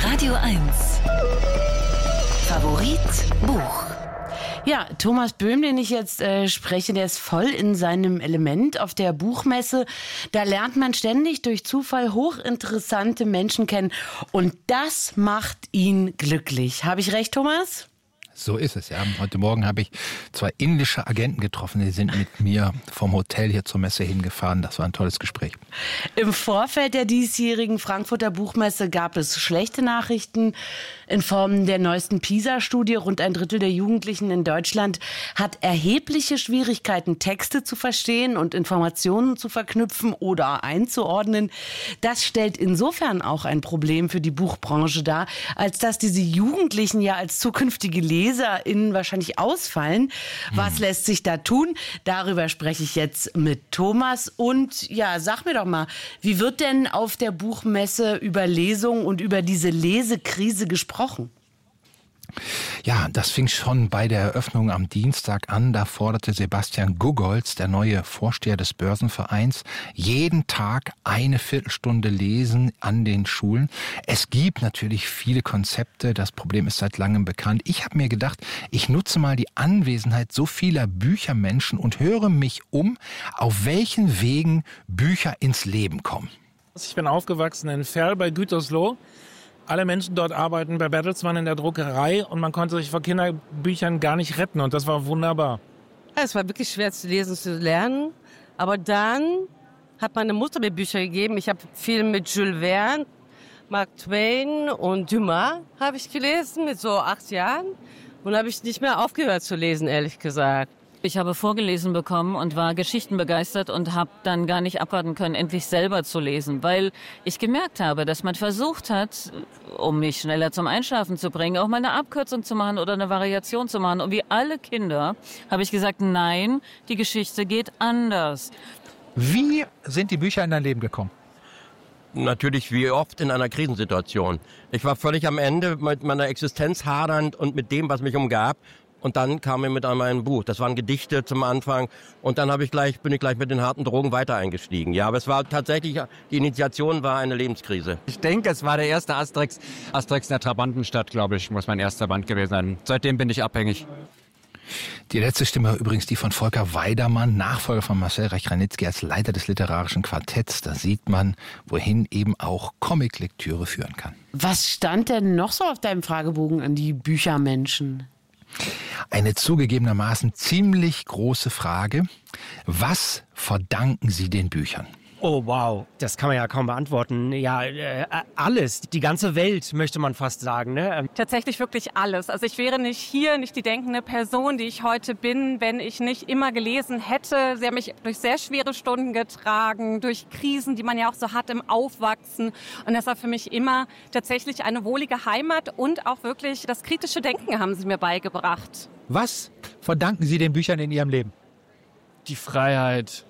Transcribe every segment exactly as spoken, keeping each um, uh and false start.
Radio eins. Favorit Buch. Ja, Thomas Böhm, den ich jetzt äh, spreche, der ist voll in seinem Element auf der Buchmesse. Da lernt man ständig durch Zufall hochinteressante Menschen kennen. Und das macht ihn glücklich. Habe ich recht, Thomas? So ist es, ja. Heute Morgen habe ich zwei indische Agenten getroffen, die sind mit mir vom Hotel hier zur Messe hingefahren. Das war ein tolles Gespräch. Im Vorfeld der diesjährigen Frankfurter Buchmesse gab es schlechte Nachrichten in Form der neuesten PISA-Studie. Rund ein Drittel der Jugendlichen in Deutschland hat erhebliche Schwierigkeiten, Texte zu verstehen und Informationen zu verknüpfen oder einzuordnen. Das stellt insofern auch ein Problem für die Buchbranche dar, als dass diese Jugendlichen ja als zukünftige Leser LeserInnen wahrscheinlich ausfallen. Was hm. lässt sich da tun? Darüber spreche ich jetzt mit Thomas. Und ja, sag mir doch mal, wie wird denn auf der Buchmesse über Lesungen und über diese Lesekrise gesprochen? Ja, das fing schon bei der Eröffnung am Dienstag an. Da forderte Sebastian Gugolz, der neue Vorsteher des Börsenvereins, jeden Tag eine Viertelstunde Lesen an den Schulen. Es gibt natürlich viele Konzepte. Das Problem ist seit langem bekannt. Ich habe mir gedacht, ich nutze mal die Anwesenheit so vieler Büchermenschen und höre mich um, auf welchen Wegen Bücher ins Leben kommen. Ich bin aufgewachsen in Ferl bei Gütersloh. Alle Menschen dort arbeiten bei Bertelsmann in der Druckerei und man konnte sich vor Kinderbüchern gar nicht retten und das war wunderbar. Es war wirklich schwer zu lesen, zu lernen, aber dann hat meine Mutter mir Bücher gegeben. Ich habe viel mit Jules Verne, Mark Twain und Dumas habe ich gelesen mit so acht Jahren und habe ich nicht mehr aufgehört zu lesen, ehrlich gesagt. Ich habe vorgelesen bekommen und war geschichtenbegeistert und habe dann gar nicht abwarten können, endlich selber zu lesen, weil ich gemerkt habe, dass man versucht hat, um mich schneller zum Einschlafen zu bringen, auch mal eine Abkürzung zu machen oder eine Variation zu machen. Und wie alle Kinder habe ich gesagt, nein, die Geschichte geht anders. Wie sind die Bücher in dein Leben gekommen? Natürlich wie oft in einer Krisensituation. Ich war völlig am Ende mit meiner Existenz hadernd und mit dem, was mich umgab. Und dann kam er mit einem Buch. Das waren Gedichte zum Anfang. Und dann habe ich gleich, bin ich gleich mit den harten Drogen weiter eingestiegen. Ja, aber es war tatsächlich, die Initiation war eine Lebenskrise. Ich denke, es war der erste Asterix. Asterix in der Trabantenstadt, glaube ich, muss mein erster Band gewesen sein. Seitdem bin ich abhängig. Die letzte Stimme war übrigens die von Volker Weidermann, Nachfolger von Marcel Reich-Ranitzky als Leiter des literarischen Quartetts. Da sieht man, wohin eben auch Comiclektüre führen kann. Was stand denn noch so auf deinem Fragebogen an die Büchermenschen? Eine zugegebenermaßen ziemlich große Frage. Was verdanken Sie den Büchern? Oh wow, das kann man ja kaum beantworten. Ja, äh, alles, die ganze Welt möchte man fast sagen. Ne? Tatsächlich wirklich alles. Also ich wäre nicht hier, nicht die denkende Person, die ich heute bin, wenn ich nicht immer gelesen hätte. Sie haben mich durch sehr schwere Stunden getragen, durch Krisen, die man ja auch so hat im Aufwachsen. Und das war für mich immer tatsächlich eine wohlige Heimat und auch wirklich das kritische Denken haben sie mir beigebracht. Was verdanken Sie den Büchern in Ihrem Leben? Die Freiheit.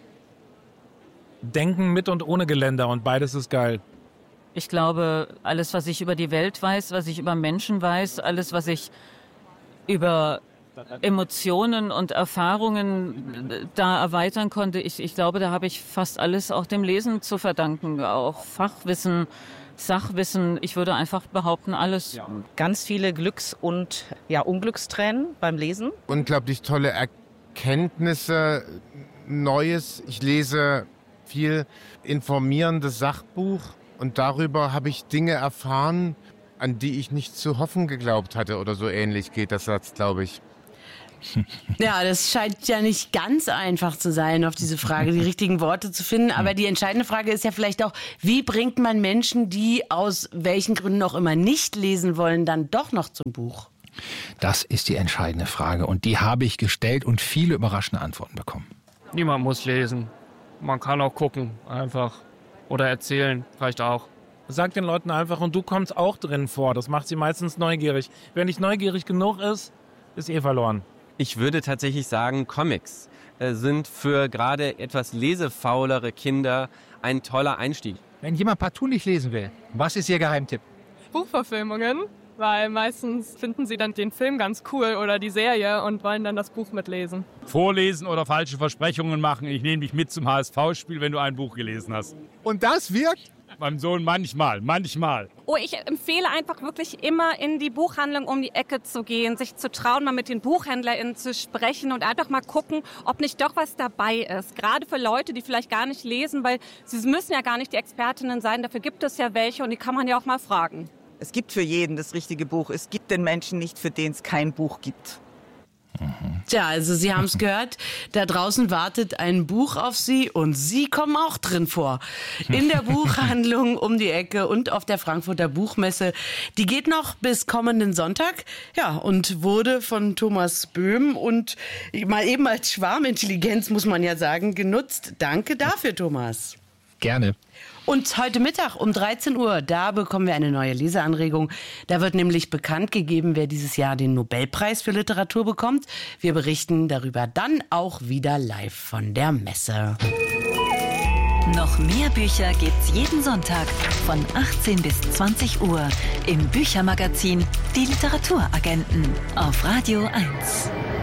Denken mit und ohne Geländer und beides ist geil. Ich glaube, alles, was ich über die Welt weiß, was ich über Menschen weiß, alles, was ich über Emotionen und Erfahrungen da erweitern konnte, ich, ich glaube, da habe ich fast alles auch dem Lesen zu verdanken. Auch Fachwissen, Sachwissen, ich würde einfach behaupten, alles. Ja. Ganz viele Glücks- und ja, Unglückstränen beim Lesen. Unglaublich tolle Erkenntnisse, Neues. Ich lese viel informierendes Sachbuch und darüber habe ich Dinge erfahren, an die ich nicht zu hoffen geglaubt hatte oder so ähnlich geht das Satz, glaube ich. Ja, das scheint ja nicht ganz einfach zu sein, auf diese Frage die richtigen Worte zu finden. Aber die entscheidende Frage ist ja vielleicht auch, wie bringt man Menschen, die aus welchen Gründen auch immer nicht lesen wollen, dann doch noch zum Buch? Das ist die entscheidende Frage und die habe ich gestellt und viele überraschende Antworten bekommen. Niemand muss lesen. Man kann auch gucken, einfach. Oder erzählen, reicht auch. Sag den Leuten einfach, und du kommst auch drin vor. Das macht sie meistens neugierig. Wer nicht neugierig genug ist, ist eh verloren. Ich würde tatsächlich sagen, Comics äh, sind für gerade etwas lesefaulere Kinder ein toller Einstieg. Wenn jemand partout nicht lesen will, was ist Ihr Geheimtipp? Buchverfilmungen, weil meistens finden sie dann den Film ganz cool oder die Serie und wollen dann das Buch mitlesen. Vorlesen oder falsche Versprechungen machen. Ich nehme dich mit zum H S V-Spiel, wenn du ein Buch gelesen hast. Und das wirkt? meinem Sohn manchmal, manchmal. Oh, ich empfehle einfach wirklich immer in die Buchhandlung um die Ecke zu gehen, sich zu trauen, mal mit den BuchhändlerInnen zu sprechen und einfach mal gucken, ob nicht doch was dabei ist. Gerade für Leute, die vielleicht gar nicht lesen, weil sie müssen ja gar nicht die Expertinnen sein, dafür gibt es ja welche und die kann man ja auch mal fragen. Es gibt für jeden das richtige Buch. Es gibt den Menschen nicht, für den es kein Buch gibt. Tja, also Sie haben es gehört, da draußen wartet ein Buch auf Sie und Sie kommen auch drin vor. In der Buchhandlung um die Ecke und auf der Frankfurter Buchmesse. Die geht noch bis kommenden Sonntag, ja, und wurde von Thomas Böhm und mal eben als Schwarmintelligenz, muss man ja sagen, genutzt. Danke dafür, Thomas. Gerne. Und heute Mittag um dreizehn Uhr, da bekommen wir eine neue Leseanregung. Da wird nämlich bekannt gegeben, wer dieses Jahr den Nobelpreis für Literatur bekommt. Wir berichten darüber dann auch wieder live von der Messe. Noch mehr Bücher gibt's jeden Sonntag von achtzehn bis zwanzig Uhr im Büchermagazin Die Literaturagenten auf Radio eins.